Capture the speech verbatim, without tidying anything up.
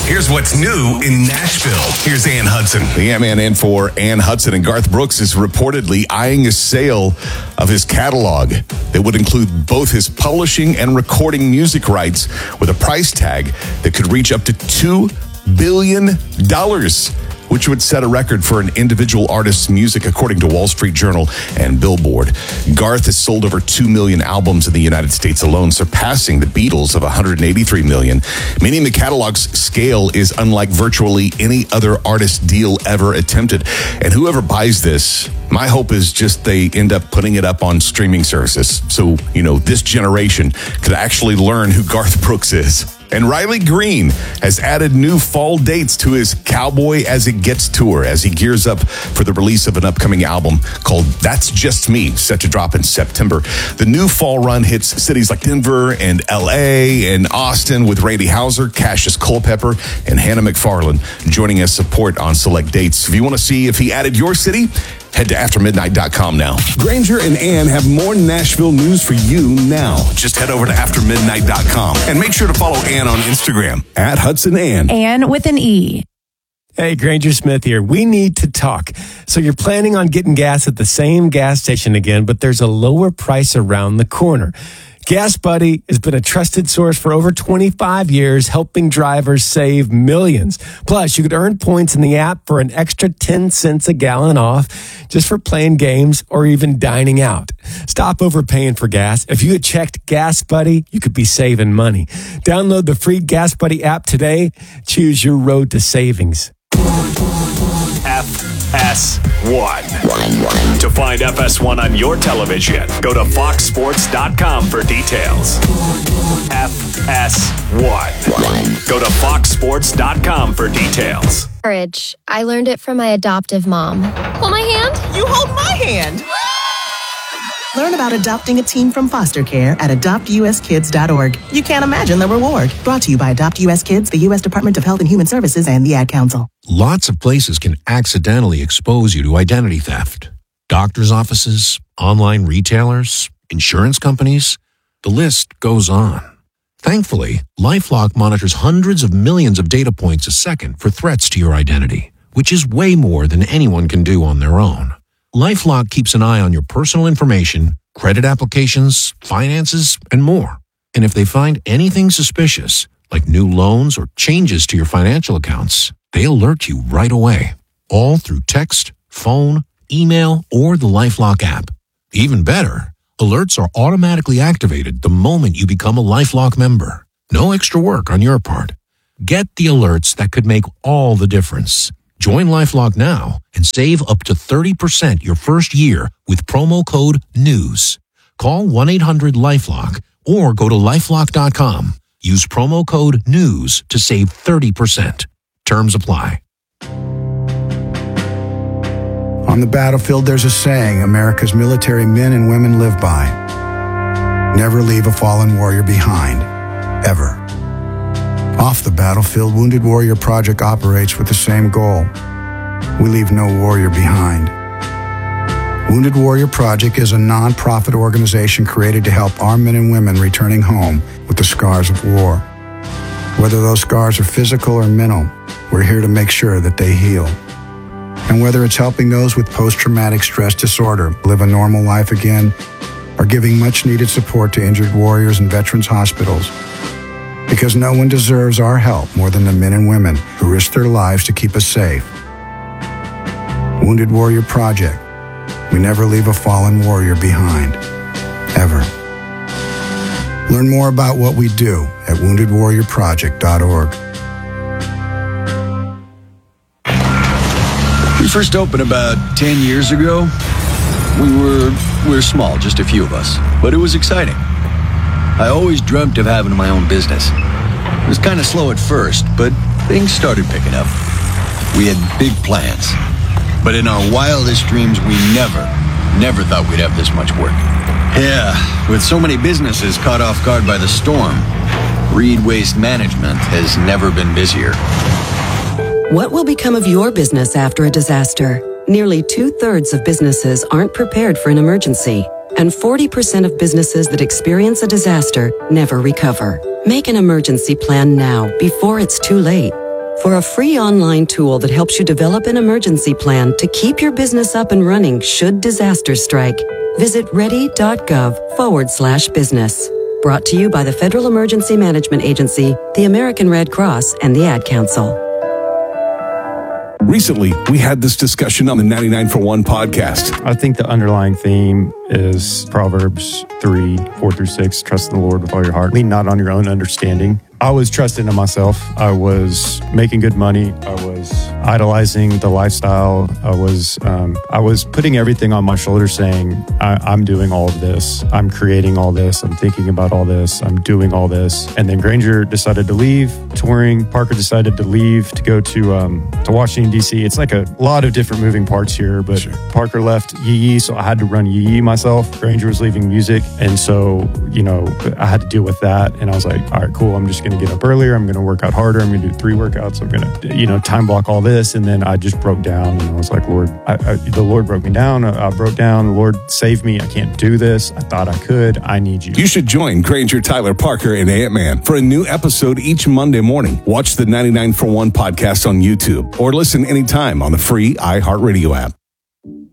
Here's what's new in Nashville. Here's Ann Hudson. The Ant-Man in for Ann Hudson, and Garth Brooks is reportedly eyeing a sale of his catalog that would include both his publishing and recording music rights with a price tag that could reach up to two billion dollars, which would set a record for an individual artist's music, according to Wall Street Journal and Billboard. Garth has sold over two million albums in the United States alone, surpassing the Beatles of one hundred eighty-three million, meaning the catalog's scale is unlike virtually any other artist deal ever attempted. And whoever buys this, my hope is just they end up putting it up on streaming services. So, you know, this generation could actually learn who Garth Brooks is. And Riley Green has added new fall dates to his Cowboy As It Gets tour as he gears up for the release of an upcoming album called That's Just Me, set to drop in September. The new fall run hits cities like Denver and L A and Austin, with Randy Houser, Cassius Culpepper, and Hannah McFarlane joining as support on select dates. If you want to see if he added your city, head to after midnight dot com now. Granger and Ann have more Nashville news for you now. Just head over to after midnight dot com and make sure to follow Ann on Instagram. At Hudson Ann. Ann with an E. Hey, Granger Smith here. We need to talk. So you're planning on getting gas at the same gas station again, but there's a lower price around the corner. Gas Buddy has been a trusted source for over twenty-five years, helping drivers save millions. Plus, you could earn points in the app for an extra ten cents a gallon off just for playing games or even dining out. Stop overpaying for gas. If you had checked Gas Buddy, you could be saving money. Download the free Gas Buddy app today. Choose your road to savings. F S one. To find F S one on your television, go to fox sports dot com for details. F S one. Go to fox sports dot com for details. Courage. I learned it from my adoptive mom. Hold my hand. You hold my hand. Learn about adopting a teen from foster care at adopt u s kids dot org. You can't imagine the reward. Brought to you by Adopt U S Kids, the U S Department of Health and Human Services, and the Ad Council. Lots of places can accidentally expose you to identity theft. Doctors' offices, online retailers, insurance companies. The list goes on. Thankfully, LifeLock monitors hundreds of millions of data points a second for threats to your identity, which is way more than anyone can do on their own. LifeLock keeps an eye on your personal information, credit applications, finances, and more. And if they find anything suspicious, like new loans or changes to your financial accounts, they alert you right away, all through text, phone, email, or the LifeLock app. Even better, alerts are automatically activated the moment you become a LifeLock member. No extra work on your part. Get the alerts that could make all the difference. Join LifeLock now and save up to thirty percent your first year with promo code NEWS. Call one eight hundred LifeLock or go to lifelock dot com. Use promo code NEWS to save thirty percent. Terms apply. On the battlefield, there's a saying America's military men and women live by. Never leave a fallen warrior behind, ever. Off the battlefield, Wounded Warrior Project operates with the same goal. We leave no warrior behind. Wounded Warrior Project is a non-profit organization created to help our men and women returning home with the scars of war. Whether those scars are physical or mental, we're here to make sure that they heal. And whether it's helping those with post-traumatic stress disorder live a normal life again, or giving much-needed support to injured warriors in veterans' hospitals, because no one deserves our help more than the men and women who risk their lives to keep us safe. Wounded Warrior Project. We never leave a fallen warrior behind, ever. Learn more about what we do at wounded warrior project dot org. We first opened about ten years ago. We were, we were small, just a few of us, but it was exciting. I always dreamt of having my own business. It was kind of slow at first, but things started picking up. We had big plans, but in our wildest dreams, we never, never thought we'd have this much work. Yeah, with so many businesses caught off guard by the storm, Reed Waste Management has never been busier. What will become of your business after a disaster? Nearly two-thirds of businesses aren't prepared for an emergency, and forty percent of businesses that experience a disaster never recover. Make an emergency plan now before it's too late. For a free online tool that helps you develop an emergency plan to keep your business up and running should disaster strike, visit ready.gov forward slash business. Brought to you by the Federal Emergency Management Agency, the American Red Cross, and the Ad Council. Recently, we had this discussion on the ninety-nine for one podcast. I think the underlying theme is Proverbs three, four through six. Trust in the Lord with all your heart. Lean not on your own understanding. I was trusting in myself. I was making good money. I was idolizing the lifestyle. I was um, I was putting everything on my shoulders saying, I, I'm doing all of this. I'm creating all this. I'm thinking about all this. I'm doing all this. And then Granger decided to leave touring. Parker decided to leave to go to um, to Washington, D C. It's like a lot of different moving parts here, but sure. Parker left Yee Yee, so I had to run Yee Yee myself. Granger was leaving music. And so, you know, I had to deal with that. And I was like, all right, cool. I'm just going to get up earlier. I'm going to work out harder. I'm going to do three workouts. I'm going to, you know, time block all this. And then I just broke down and I was like, Lord, I, I, the Lord broke me down. I, I broke down. The Lord saved me. I can't do this. I thought I could. I need you. You should join Granger, Tyler, Parker, and Ant-Man for a new episode each Monday morning. Watch the ninety-nine for one podcast on YouTube or listen anytime on the free iHeartRadio app.